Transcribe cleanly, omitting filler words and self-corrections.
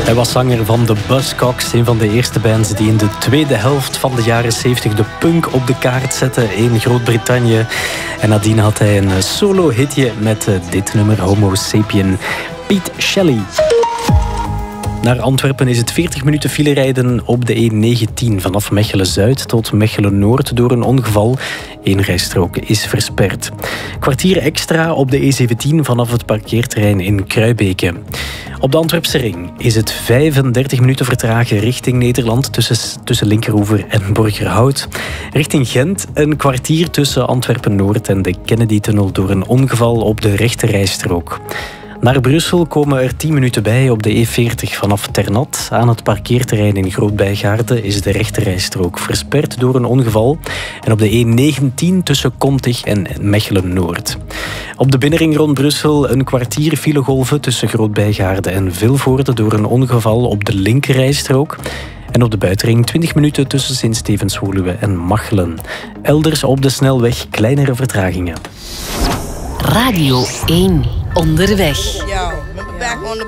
Hij was zanger van de Buzzcocks, een van de eerste bands die in de tweede helft van de jaren 70 de punk op de kaart zetten in Groot-Brittannië. En nadien had hij een solo-hitje met dit nummer, Homo Sapien. Pete Shelley. Naar Antwerpen is het 40 minuten file rijden op de E19 vanaf Mechelen-Zuid tot Mechelen-Noord door een ongeval. Eén rijstrook is versperd. Kwartier extra op de E17 vanaf het parkeerterrein in Kruibeke. Op de Antwerpse ring is het 35 minuten vertragen richting Nederland tussen Linkeroever en Borgerhout. Richting Gent een kwartier tussen Antwerpen-Noord en de Kennedy-tunnel door een ongeval op de rechterrijstrook. Naar Brussel komen er 10 minuten bij op de E40 vanaf Ternat. Aan het parkeerterrein in Groot-Bijgaarde is de rechterrijstrook versperd door een ongeval. En op de E19 tussen Kontig en Mechelen-Noord. Op de binnenring rond Brussel een kwartier filegolven tussen Groot-Bijgaarde en Vilvoorde door een ongeval op de linkerrijstrook. En op de buitenring 20 minuten tussen Sint-Stevens-Woluwe en Machelen. Elders op de snelweg kleinere vertragingen. Radio 1. Onderweg. Yo, back on the